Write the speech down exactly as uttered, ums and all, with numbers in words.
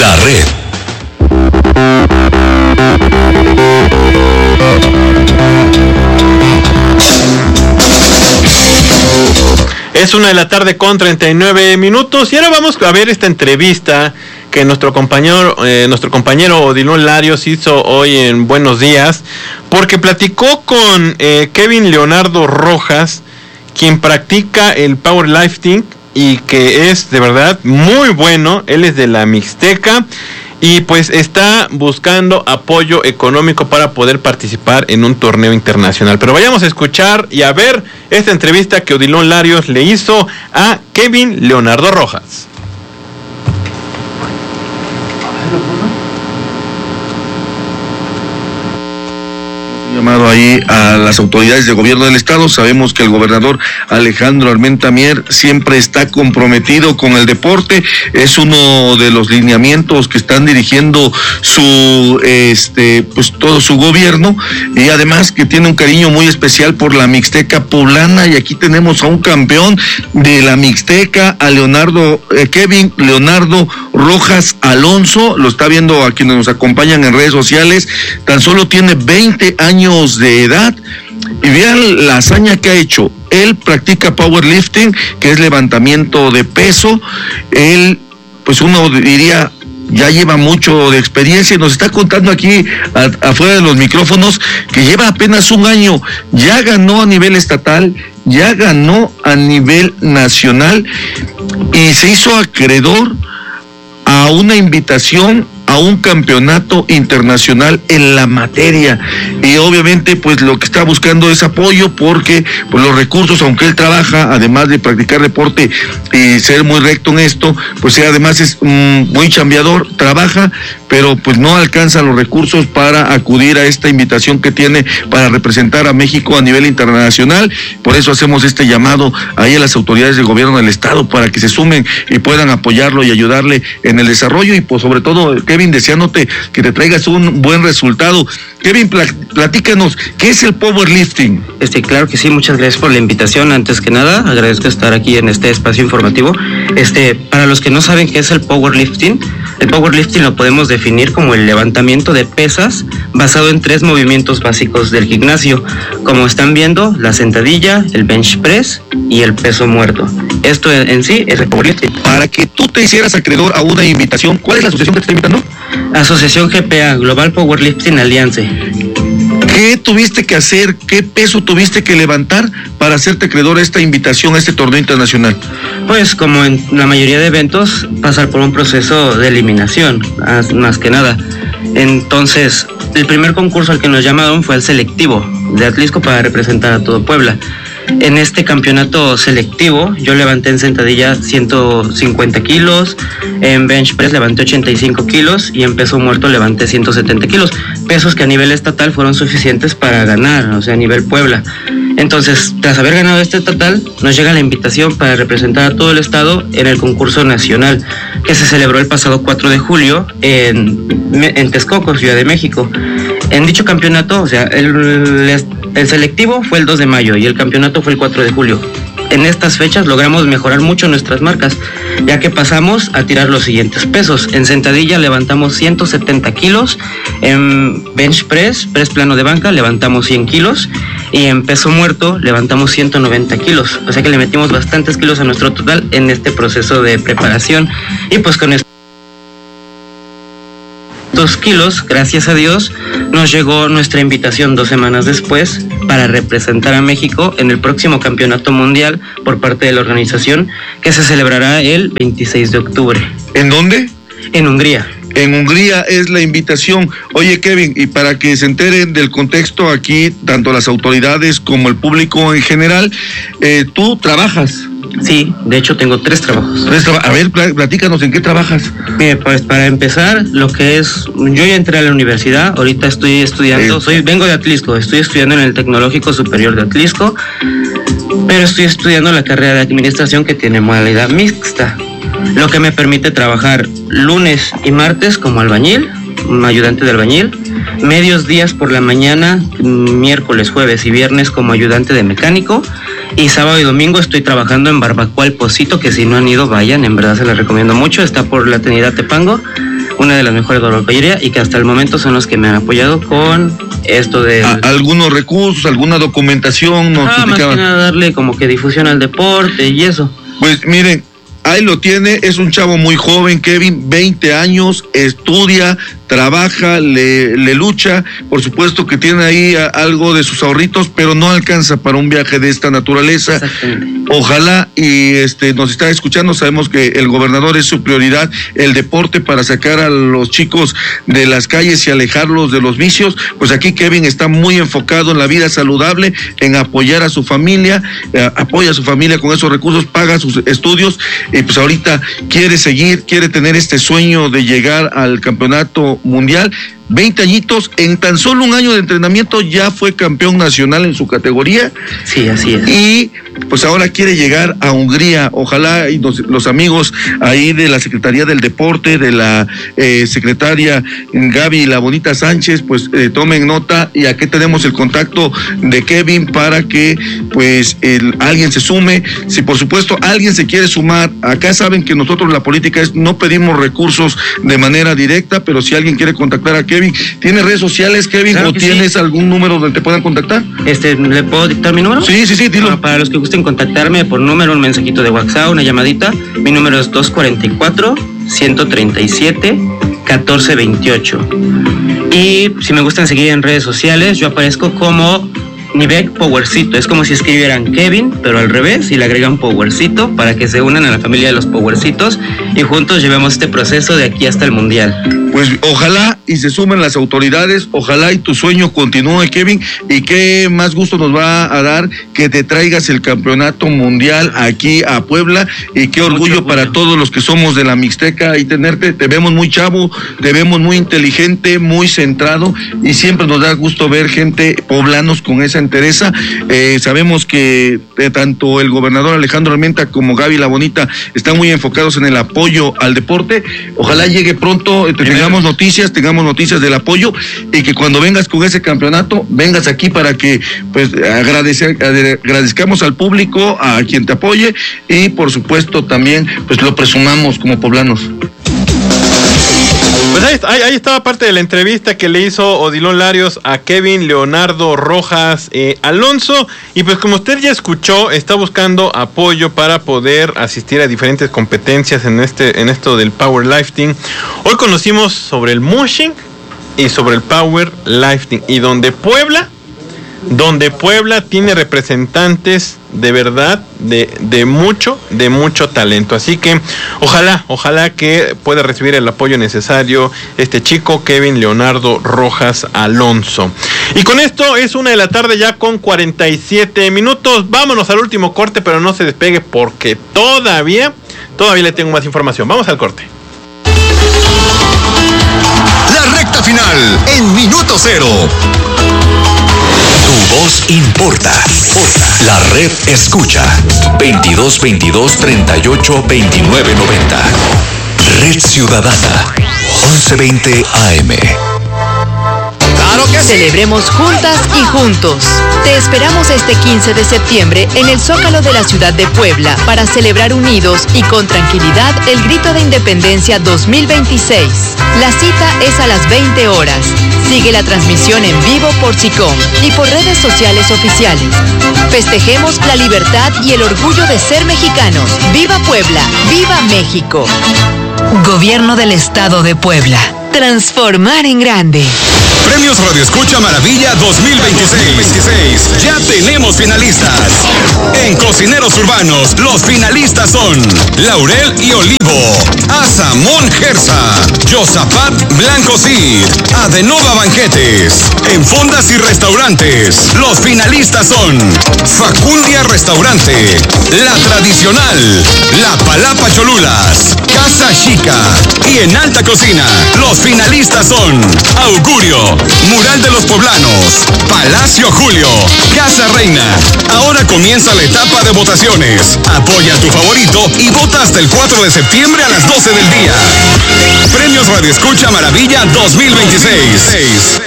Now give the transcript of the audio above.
La Red. Es una de la tarde con treinta y nueve minutos y ahora vamos a ver esta entrevista que nuestro compañero eh, nuestro compañero Odilon Larios hizo hoy en Buenos Días, porque platicó con eh, Kevin Leonardo Rojas, quien practica el powerlifting y que es de verdad muy bueno. Él es de la Mixteca y pues está buscando apoyo económico para poder participar en un torneo internacional. Pero vayamos a escuchar y a ver esta entrevista que Odilon Larios le hizo a Kevin Leonardo Rojas. Llamado ahí a las autoridades de gobierno del estado. Sabemos que el gobernador Alejandro Armenta Mier siempre está comprometido con el deporte, es uno de los lineamientos que están dirigiendo su este pues todo su gobierno, y además que tiene un cariño muy especial por la Mixteca poblana, y aquí tenemos a un campeón de la Mixteca, a Leonardo eh, Kevin Leonardo Rojas Alonso. Lo está viendo a quienes nos acompañan en redes sociales. Tan solo tiene veinte años de edad y vean la hazaña que ha hecho. Él practica powerlifting, que es levantamiento de peso. Él, pues uno diría, ya lleva mucho de experiencia y nos está contando aquí a, afuera de los micrófonos que lleva apenas un año, ya ganó a nivel estatal, ya ganó a nivel nacional y se hizo acreedor a una invitación a un campeonato internacional en la materia, y obviamente pues lo que está buscando es apoyo, porque pues los recursos, aunque él trabaja, además de practicar deporte y ser muy recto en esto, pues él además es um, muy chambeador, trabaja, pero pues no alcanza los recursos para acudir a esta invitación que tiene para representar a México a nivel internacional. Por eso hacemos este llamado ahí a las autoridades del gobierno del estado para que se sumen y puedan apoyarlo y ayudarle en el desarrollo, y pues sobre todo, Kevin, deseándote que te traigas un buen resultado. Kevin, platícanos, ¿qué es el powerlifting? Este, claro que sí, muchas gracias por la invitación. Antes que nada, agradezco estar aquí en este espacio informativo. Este, para los que no saben qué es el powerlifting, el powerlifting lo podemos definir como el levantamiento de pesas basado en tres movimientos básicos del gimnasio, como están viendo, la sentadilla, el bench press y el peso muerto. Esto en sí es el powerlifting. Para que tú te hicieras acreedor a una invitación, ¿cuál es la asociación que te está invitando? Asociación G P A, Global Powerlifting Alliance. ¿Qué tuviste que hacer? ¿Qué peso tuviste que levantar para hacerte acreedor a esta invitación a este torneo internacional? Pues como en la mayoría de eventos, pasar por un proceso de eliminación, más que nada. Entonces, el primer concurso al que nos llamaron fue el selectivo de Atlisco para representar a todo Puebla. En este campeonato selectivo yo levanté en sentadilla ciento cincuenta kilos, en bench press levanté ochenta y cinco kilos y en peso muerto levanté ciento setenta kilos, pesos que a nivel estatal fueron suficientes para ganar, o sea, a nivel Puebla. Entonces, tras haber ganado este estatal, nos llega la invitación para representar a todo el estado en el concurso nacional que se celebró el pasado cuatro de julio en, en Texcoco, Ciudad de México. En dicho campeonato, o sea, el, el selectivo fue el dos de mayo y el campeonato fue el cuatro de julio. En estas fechas logramos mejorar mucho nuestras marcas, ya que pasamos a tirar los siguientes pesos. En sentadilla levantamos ciento setenta kilos, en bench press, press plano de banca, levantamos cien kilos, y en peso muerto levantamos ciento noventa kilos. O sea que le metimos bastantes kilos a nuestro total en este proceso de preparación. Y pues con esto dos kilos, gracias a Dios, nos llegó nuestra invitación dos semanas después para representar a México en el próximo campeonato mundial por parte de la organización, que se celebrará el veintiséis de octubre. ¿En dónde? En Hungría. En Hungría es la invitación. Oye, Kevin, y para que se enteren del contexto aquí, tanto las autoridades como el público en general, eh, tú trabajas. Sí, de hecho tengo tres trabajos. Tres traba- a ver, platícanos, ¿en qué trabajas? Mire, pues para empezar, lo que es, yo ya entré a la universidad, ahorita estoy estudiando, soy vengo de Atlisco, estoy estudiando en el Tecnológico Superior de Atlisco, pero estoy estudiando la carrera de administración que tiene modalidad mixta, lo que me permite trabajar lunes y martes como albañil, ayudante de albañil, medios días por la mañana, miércoles, jueves y viernes como ayudante de mecánico, y sábado y domingo estoy trabajando en Barbacoa El Pocito, que si no han ido, vayan, en verdad se les recomiendo mucho, está por la Avenida Tepango, una de las mejores de la orgullería y que hasta el momento son los que me han apoyado con esto de... ¿Algunos recursos, alguna documentación? Nos ah, más que nada darle como que difusión al deporte y eso. Pues miren, ahí lo tiene, es un chavo muy joven, Kevin, veinte años, estudia, trabaja, le, le lucha, por supuesto que tiene ahí a, algo de sus ahorritos, pero no alcanza para un viaje de esta naturaleza. Ojalá y este nos está escuchando, sabemos que el gobernador es su prioridad, el deporte para sacar a los chicos de las calles y alejarlos de los vicios. Pues aquí Kevin está muy enfocado en la vida saludable, en apoyar a su familia, eh, apoya a su familia con esos recursos, paga sus estudios y pues ahorita quiere seguir, quiere tener este sueño de llegar al campeonato mundial. veinte añitos, en tan solo un año de entrenamiento ya fue campeón nacional en su categoría. Sí, así es. Y pues ahora quiere llegar a Hungría. Ojalá y los, los amigos ahí de la Secretaría del Deporte, de la eh, secretaria Gaby La Bonita Sánchez, pues eh, tomen nota, y aquí tenemos el contacto de Kevin para que pues el, alguien se sume. Si por supuesto alguien se quiere sumar, acá saben que nosotros la política es no pedimos recursos de manera directa, pero si alguien quiere contactar a Kevin, ¿tienes redes sociales, Kevin, claro o tienes sí. algún número donde te puedan contactar? Este, ¿le puedo dictar mi número? Sí, sí, sí, dilo. Bueno, para los que gusten contactarme por número, un mensajito de WhatsApp, una llamadita, mi número es dos cuatro cuatro, uno tres siete, uno cuatro dos ocho. Y si me gustan seguir en redes sociales, yo aparezco como Nivek Powercito. Es como si escribieran Kevin, pero al revés, y le agregan Powercito para que se unan a la familia de los Powercitos y juntos llevemos este proceso de aquí hasta el Mundial. Pues ojalá y se sumen las autoridades, ojalá y tu sueño continúe, Kevin, y qué más gusto nos va a dar que te traigas el campeonato mundial aquí a Puebla, y qué orgullo, orgullo para todos los que somos de la Mixteca y tenerte. Te vemos muy chavo, te vemos muy inteligente, muy centrado, y siempre nos da gusto ver gente poblanos con esa entereza. Eh, sabemos que eh, tanto el gobernador Alejandro Armenta como Gaby La Bonita están muy enfocados en el apoyo al deporte. Ojalá llegue pronto, eh, te tengamos noticias, tengamos noticias del apoyo, y que cuando vengas con ese campeonato, vengas aquí para que pues agradecer, agradezcamos al público, a quien te apoye, y por supuesto también pues lo presumamos como poblanos. Pues ahí, ahí, ahí estaba parte de la entrevista que le hizo Odilon Larios a Kevin Leonardo Rojas eh, Alonso, y pues como usted ya escuchó, está buscando apoyo para poder asistir a diferentes competencias en este en esto del powerlifting. Hoy conocimos sobre el mushing y sobre el powerlifting, y donde Puebla donde Puebla tiene representantes de verdad de, de mucho, de mucho talento. Así que ojalá, ojalá que pueda recibir el apoyo necesario este chico Kevin Leonardo Rojas Alonso. Y con esto es una de la tarde ya con cuarenta y siete minutos. Vámonos al último corte, pero no se despegue porque todavía, todavía le tengo más información. Vamos al corte. La recta final en minuto cero. Tu voz importa. La red escucha. veintidós veintidós treinta y ocho veintinueve noventa. Red Ciudadana. once veinte A M. ¡Claro que sí! Celebremos juntas y juntos. Te esperamos este quince de septiembre en el Zócalo de la ciudad de Puebla para celebrar unidos y con tranquilidad el Grito de Independencia dos mil veintiséis. La cita es a las veinte horas. Sigue la transmisión en vivo por SICOM y por redes sociales oficiales. Festejemos la libertad y el orgullo de ser mexicanos. ¡Viva Puebla! ¡Viva México! Gobierno del Estado de Puebla. Transformar en grande. Premios Radio Escucha Maravilla dos mil veintiséis. Ya tenemos finalistas. En Cocineros Urbanos, los finalistas son Laurel y Olivo, Azamón Gersa, Yosapat Blanco Cid, Adenova Banquetes. En Fondas y Restaurantes, los finalistas son Facundia Restaurante, La Tradicional, La Palapa Cholulas, Casa Chica, y en Alta Cocina, los finalistas son Augurio, Mural de los Poblanos, Palacio Julio, Casa Reina. Ahora comienza la etapa de votaciones. Apoya a tu favorito y vota hasta el cuatro de septiembre a las doce del día. Premios Radio Escucha Maravilla dos mil veintiséis.